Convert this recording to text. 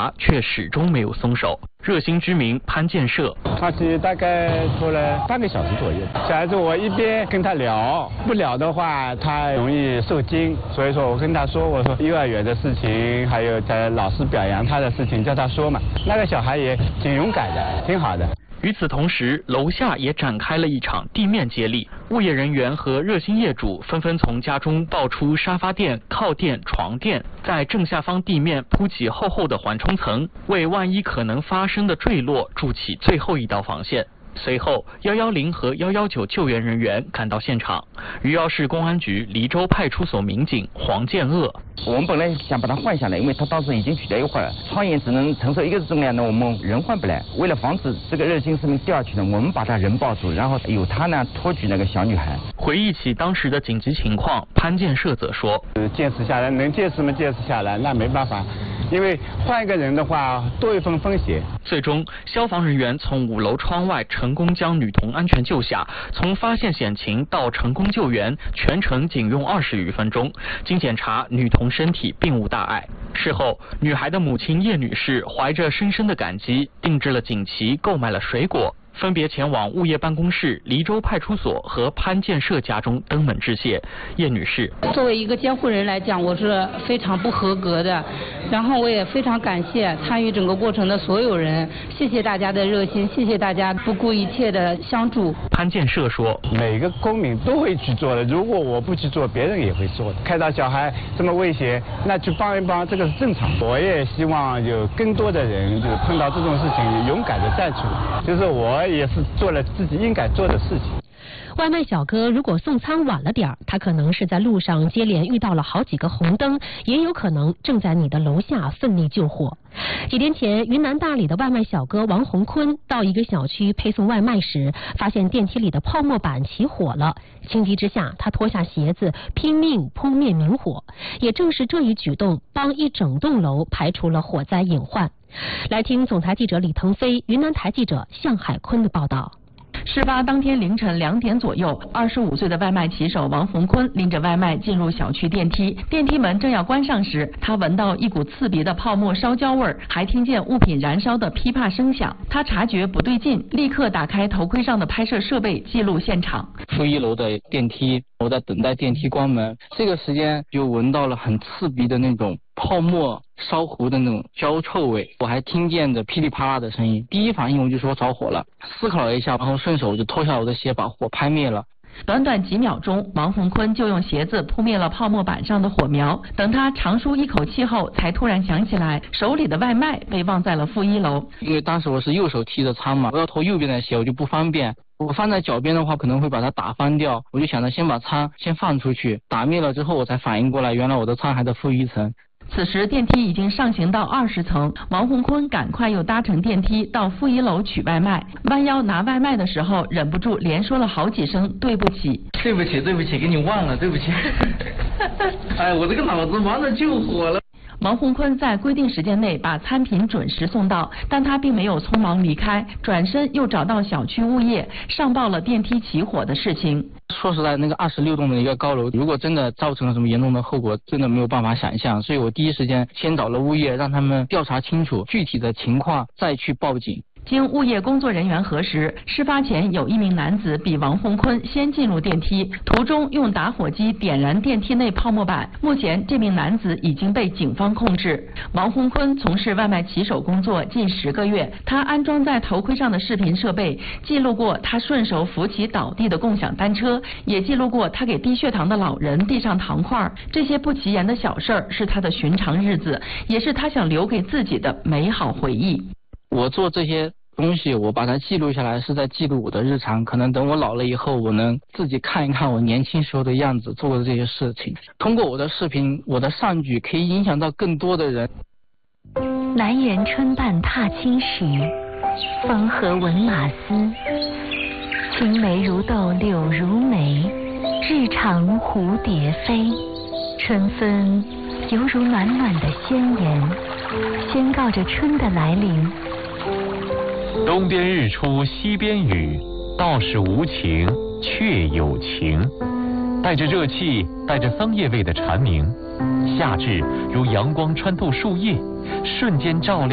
查，却始终没有松手。热心居民潘建设， 长期大概拖了半个小时左右。小孩子我一边跟他聊，不聊的话他容易受惊，所以说我跟他说，我说幼儿园的事情，还有在老师表扬他的事情，叫他说嘛。那个小孩也挺勇敢的，挺好的。 与此同时，楼下也展开了一场地面接力，物业人员和热心业主纷纷从家中抱出沙发垫、靠垫、床垫，在正下方地面铺起厚厚的缓冲层，为万一可能发生的坠落筑起最后一道防线。随后，110和119救援人员赶到现场。余姚市公安局黎州派出所民警黄建鄂， 我们本来想把它换下来，因为它当时已经取掉一会儿，床沿只能承受一个重量的，我们人换不来。为了防止这个热心市民掉下去呢，我们把他人抱住，然后由他呢托举那个小女孩。 回忆起当时的紧急情况，潘建设则说： 坚持下来，能坚持吗？坚持下来，那没办法，因为换一个人的话，多一份风险。 最终，消防人员从5楼窗外成功将女童安全救下，从发现险情到成功救援，全程仅用20余分钟。经检查，女童身体并无大碍。事后，女孩的母亲叶女士怀着深深的感激，定制了锦旗，购买了水果，分别前往物业办公室、黎州派出所和潘建设家中登门致谢。叶女士： 作为一个监护人来讲，我是非常不合格的，然后我也非常感谢参与整个过程的所有人，谢谢大家的热心，谢谢大家不顾一切的相助。 潘建设说： 每个公民都会去做的，如果我不去做，别人也会做的。看到小孩这么危险，那去帮一帮，这个是正常。我也希望有更多的人就是碰到这种事情勇敢的站出来，就是我也是做了自己应该做的事情。 外卖小哥如果送餐晚了点儿，他可能是在路上接连遇到了好几个红灯，也有可能正在你的楼下奋力救火。几天前，云南大理的外卖小哥王洪坤到一个小区配送外卖时，发现电梯里的泡沫板起火了。情急之下，他脱下鞋子拼命扑灭明火。也正是这一举动，帮一整栋楼排除了火灾隐患。来听总台记者李腾飞、云南台记者向海坤的报道。 事发当天凌晨2点左右，25岁的外卖骑手王洪坤拎着外卖进入小区电梯，电梯门正要关上时，他闻到一股刺鼻的泡沫烧焦味儿，还听见物品燃烧的噼啪声响。他察觉不对劲，立刻打开头盔上的拍摄设备记录现场。 负1楼的电梯，我在等待电梯关门，这个时间就闻到了很刺鼻的那种泡沫烧糊的那种焦臭味，我还听见着噼里啪啦的声音。第一反应我就说着火了，思考了一下，然后顺手就脱下我的鞋把火拍灭了。 短短几秒钟，王洪坤就用鞋子扑灭了泡沫板上的火苗。等他长舒一口气后，才突然想起来手里的外卖被忘在了负1楼。 因为当时我是右手提着餐嘛，我要脱右边的鞋，我就不方便。我放在脚边的话，可能会把它打翻掉。我就想着先把餐先放出去，打灭了之后，我才反应过来，原来我的餐还在负1层。 此时电梯已经上行到20层，王洪坤赶快又搭乘电梯到负1楼取外卖。弯腰拿外卖的时候，忍不住连说了好几声对不起。 对不起，对不起，给你忘了，对不起。哎，我这个脑子忙着救火了。 王洪坤在规定时间内把餐品准时送到，但他并没有匆忙离开，转身又找到小区物业上报了电梯起火的事情。 说实在，那个26栋的一个高楼，如果真的造成了什么严重的后果，真的没有办法想象。所以我第一时间先找了物业，让他们调查清楚具体的情况，再去报警。 经物业工作人员核实，事发前有一名男子比王洪坤先进入电梯，途中用打火机点燃电梯内泡沫板。目前这名男子已经被警方控制。王洪坤从事外卖骑手工作近10个月，他安装在头盔上的视频设备记录过他顺手扶起倒地的共享单车，也记录过他给低血糖的老人递上糖块。这些不起眼的小事儿是他的寻常日子，也是他想留给自己的美好回忆。 我做这些东西，我把它记录下来，是在记录我的日常。可能等我老了以后，我能自己看一看我年轻时候的样子，做过的这些事情。通过我的视频，我的善举可以影响到更多的人。 南园春半踏青时，风和闻马嘶。青梅如豆柳如眉，日长蝴蝶飞。春分犹如暖暖的宣言，宣告着春的来临。 东边日出西边雨，道是无晴却有晴。带着热气，带着桑叶味的蝉鸣，夏至如阳光穿透树叶，瞬间照亮